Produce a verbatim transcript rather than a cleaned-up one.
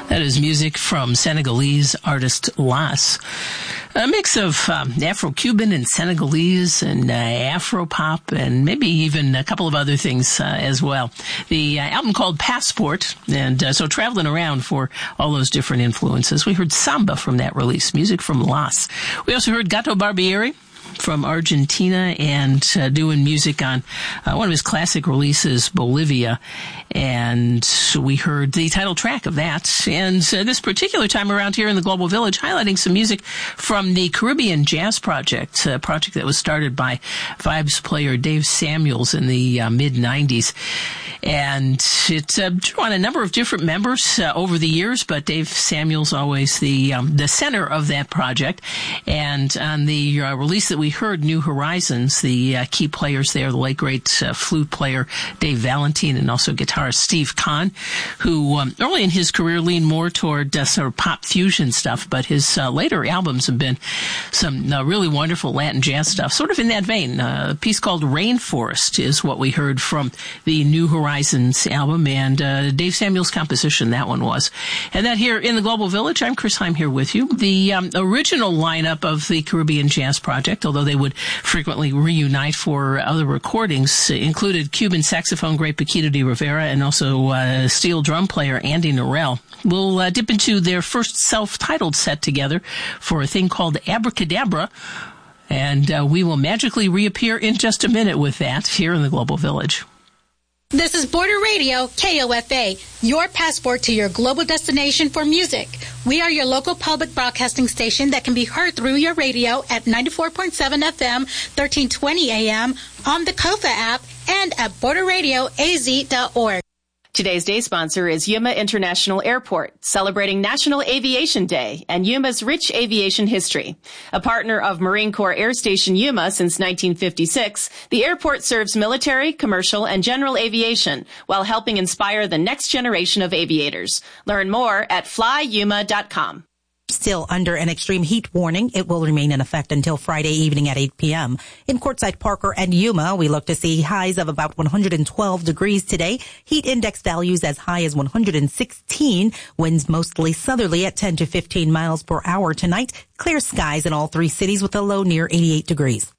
That is music from Senegalese artist Las. A mix of um, Afro-Cuban and Senegalese and uh, Afro-pop and maybe even a couple of other things uh, as well. The uh, album called Passport, and uh, so traveling around for all those different influences. We heard samba from that release, music from Las. We also heard Gato Barbieri from Argentina and uh, doing music on uh, one of his classic releases, Bolivia. And we heard the title track of that. And uh, this particular time around here in the Global Village, highlighting some music from the Caribbean Jazz Project, a project that was started by Vibes player Dave Samuels in the uh, mid nineties. And it uh, drew on a number of different members uh, over the years, but Dave Samuels always the um, the center of that project. And on the uh, release that we heard, New Horizons, the uh, key players there, the late great uh, flute player Dave Valentine, and also guitarist Steve Kahn, who um, early in his career leaned more toward uh, sort of pop fusion stuff, but his uh, later albums have been some uh, really wonderful Latin jazz stuff, sort of in that vein. Uh, a piece called Rainforest is what we heard from the New Horizons Horizons album, and uh, Dave Samuels' composition, that one was. And that here in the Global Village, I'm Chris Heim here with you. The um, original lineup of the Caribbean Jazz Project, although they would frequently reunite for other recordings, included Cuban saxophone great Paquito de Rivera and also uh, steel drum player Andy Narell. We'll uh, dip into their first self-titled set together for a thing called Abracadabra, and uh, we will magically reappear in just a minute with that here in the Global Village. This is Border Radio, K O F A, your passport to your global destination for music. We are your local public broadcasting station that can be heard through your radio at ninety-four point seven F M, thirteen twenty A M, on the Kofa app, and at border radio a z dot org. Today's day sponsor is Yuma International Airport, celebrating National Aviation Day and Yuma's rich aviation history. A partner of Marine Corps Air Station Yuma since nineteen fifty-six, the airport serves military, commercial, and general aviation while helping inspire the next generation of aviators. Learn more at fly yuma dot com. Still under an extreme heat warning. It will remain in effect until Friday evening at eight p.m. In Quartzsite, Parker, and Yuma, we look to see highs of about one hundred twelve degrees today. Heat index values as high as one hundred sixteen. Winds mostly southerly at ten to fifteen miles per hour tonight. Clear skies in all three cities with a low near eighty-eight degrees.